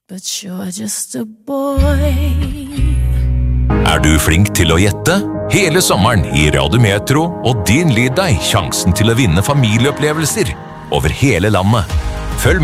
But you're just a boy. Du flink til å gjette? Hele sommeren gir Radiometro og din lyd deg sjansen til å vinne familieopplevelser over hele landet. Følg